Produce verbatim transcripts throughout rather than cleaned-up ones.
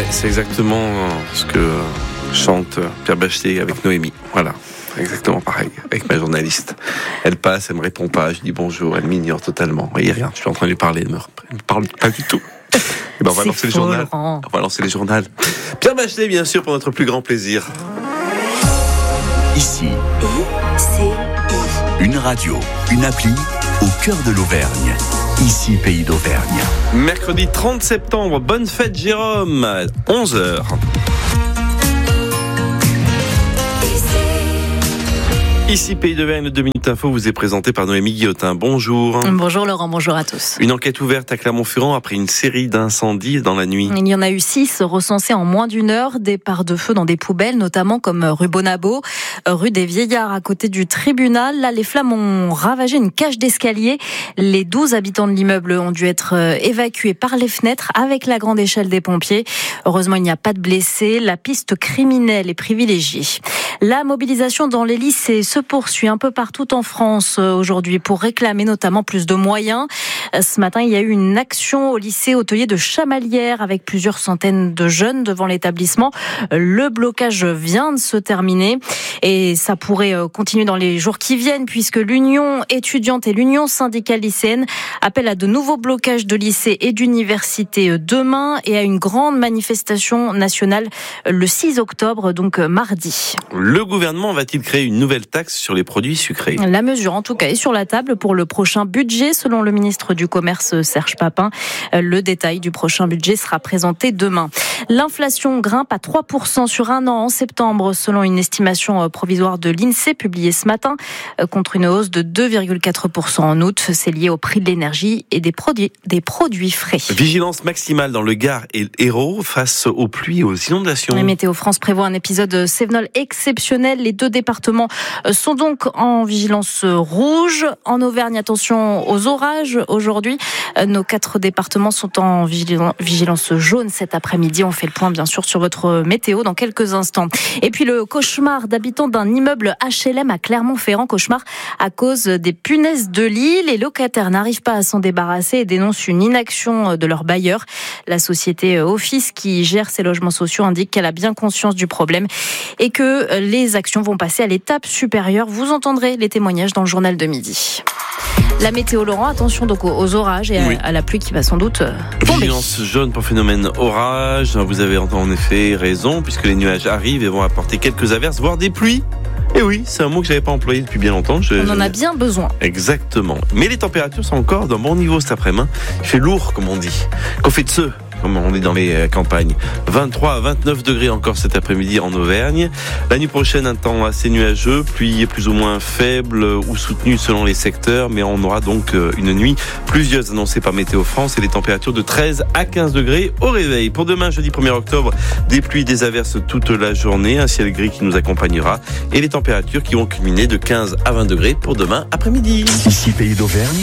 c'est exactement ce que chante Pierre Bachelet avec Noémie. Voilà, exactement pareil, avec ma journaliste. Elle passe, elle me répond pas, je dis bonjour, elle m'ignore totalement. Vous voyez rien, je suis en train de lui parler, elle me, elle me parle pas du tout. Et ben on va lancer le journal. On va lancer les journaux. Pierre Bachelet, bien sûr, pour notre plus grand plaisir. Ici, une radio, une appli au cœur de l'Auvergne. Ici, Pays d'Auvergne. Mercredi trente septembre, bonne fête Jérôme, onze heures. Ici, Pays d'Auvergne, le deux minutes info vous est présenté par Noémie Guillotin. Bonjour. Bonjour Laurent, bonjour à tous. Une enquête ouverte à Clermont-Ferrand après une série d'incendies dans la nuit. Il y en a eu six recensés en moins d'une heure. Départ de feu dans des poubelles, notamment comme rue Bonabo, rue des Vieillards à côté du tribunal. Là, les flammes ont ravagé une cage d'escalier. Les douze habitants de l'immeuble ont dû être évacués par les fenêtres avec la grande échelle des pompiers. Heureusement, il n'y a pas de blessés. La piste criminelle est privilégiée. La mobilisation dans les lycées se poursuit un peu partout en France aujourd'hui pour réclamer notamment plus de moyens. Ce matin, il y a eu une action au lycée hôtelier de Chamalières avec plusieurs centaines de jeunes devant l'établissement. Le blocage vient de se terminer et ça pourrait continuer dans les jours qui viennent puisque l'Union étudiante et l'Union syndicale lycéenne appellent à de nouveaux blocages de lycées et d'universités demain et à une grande manifestation nationale le six octobre, donc mardi. Le gouvernement va-t-il créer une nouvelle taxe sur les produits sucrés ? La mesure, en tout cas, est sur la table pour le prochain budget, selon le ministre du Commerce, Serge Papin. Le détail du prochain budget sera présenté demain. L'inflation grimpe à trois pour cent sur un an en septembre, selon une estimation provisoire de l'INSEE publiée ce matin, contre une hausse de deux virgule quatre pour cent en août. C'est lié au prix de l'énergie et des produits, des produits frais. Vigilance maximale dans le Gard et l'Hérault face aux pluies et aux inondations. La Météo France prévoit un épisode Cévenol exceptionnel. Les deux départements sont donc en vigilance rouge. En Auvergne, attention aux orages aujourd'hui. Nos quatre départements sont en vigilance jaune cet après-midi. On fait le point bien sûr sur votre météo dans quelques instants. Et puis le cauchemar d'habitants d'un immeuble H L M à Clermont-Ferrand. Cauchemar à cause des punaises de lit. Les locataires n'arrivent pas à s'en débarrasser et dénoncent une inaction de leur bailleur. La société Office qui gère ces logements sociaux indique qu'elle a bien conscience du problème et que les actions vont passer à l'étape supérieure. Vous entendrez les témoignages dans le journal de midi. La météo, Laurent, attention donc aux orages et oui. à la pluie qui va sans doute tomber. Vigilance jaune pour phénomène orage. Vous avez en effet raison puisque les nuages arrivent et vont apporter quelques averses, voire des pluies. Et oui, c'est un mot que j'avais pas employé depuis bien longtemps. Je, On en a bien besoin. Exactement. Mais les températures sont encore d'un bon niveau cet après-midi. Il fait lourd, comme on dit. Qu'on fait de ce comme on est dans les campagnes. vingt-trois à vingt-neuf degrés encore cet après-midi en Auvergne. La nuit prochaine, un temps assez nuageux, pluie plus ou moins faible ou soutenue selon les secteurs, mais on aura donc une nuit pluvieuse annoncée par Météo France et les températures de treize à quinze degrés au réveil. Pour demain, jeudi premier octobre, des pluies, des averses toute la journée, un ciel gris qui nous accompagnera et les températures qui vont culminer de quinze à vingt degrés pour demain après-midi. Ici, Pays d'Auvergne.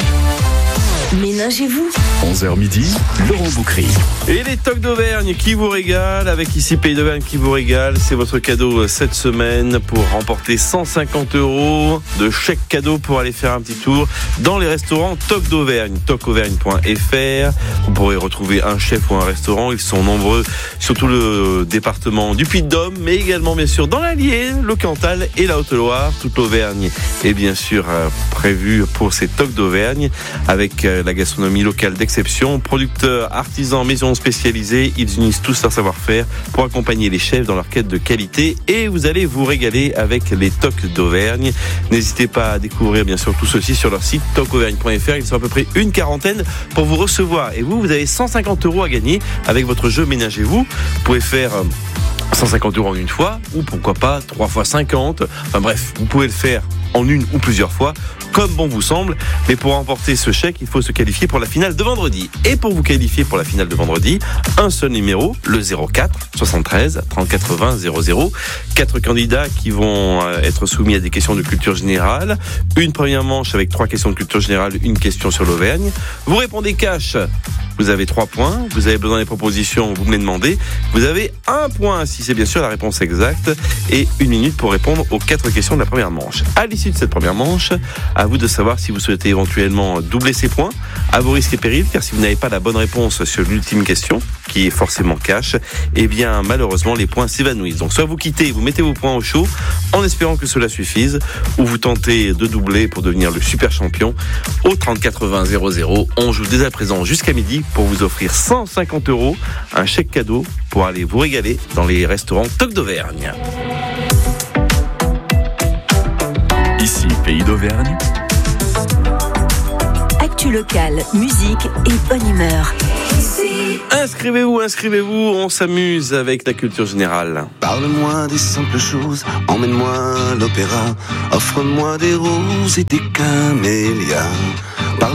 Ménagez-vous. onze heures midi, Laurent Boucry. Et les tocs d'Auvergne qui vous régalent, avec ici Pays d'Auvergne qui vous régale. C'est votre cadeau cette semaine pour remporter cent cinquante euros de chèque cadeau pour aller faire un petit tour dans les restaurants Toc d'Auvergne. toc auvergne point f r. Vous pourrez retrouver un chef ou un restaurant. Ils sont nombreux sur tout le département du Puy-de-Dôme, mais également bien sûr dans l'Allier, le Cantal et la Haute-Loire. Toute l'Auvergne est bien sûr prévue pour ces tocs d'Auvergne avec la gastronomie locale d'exception, producteurs, artisans, maisons spécialisées, ils unissent tous leur savoir-faire pour accompagner les chefs dans leur quête de qualité et vous allez vous régaler avec les tocs d'Auvergne. N'hésitez pas à découvrir bien sûr tout ceci sur leur site toc auvergne point f r. Ils sont à peu près une quarantaine pour vous recevoir et vous, vous avez cent cinquante euros à gagner avec votre jeu Ménagez-vous. Vous pouvez faire cent cinquante euros en une fois ou pourquoi pas trois fois cinquante. Enfin bref, vous pouvez le faire en une ou plusieurs fois, comme bon vous semble. Mais pour remporter ce chèque, il faut se qualifier pour la finale de vendredi. Et pour vous qualifier pour la finale de vendredi, un seul numéro, le zéro quatre soixante-treize trente quatre-vingts zéro zéro. Quatre candidats qui vont être soumis à des questions de culture générale. Une première manche avec trois questions de culture générale, une question sur l'Auvergne. Vous répondez cash. vous avez trois points. Vous avez besoin des propositions, vous me les demandez. Vous avez un point si c'est bien sûr la réponse exacte et une minute pour répondre aux quatre questions de la première manche. À l'issue de cette première manche, à vous de savoir si vous souhaitez éventuellement doubler ces points, à vos risques et périls, car si vous n'avez pas la bonne réponse sur l'ultime question, qui est forcément cash, eh bien malheureusement les points s'évanouissent. Donc soit vous quittez, vous mettez vos points au chaud en espérant que cela suffise, ou vous tentez de doubler pour devenir le super champion. Au trente-quatre vingt zéro zéro, on joue dès à présent jusqu'à midi pour vous offrir cent cinquante euros, un chèque cadeau pour aller vous régaler dans les restaurants Toc d'Auvergne. Ici, Pays d'Auvergne. Actu locale, musique et bonne humeur. Inscrivez-vous, inscrivez-vous, on s'amuse avec la culture générale. Parle-moi des simples choses, emmène-moi à l'opéra, offre-moi des roses et des camélias.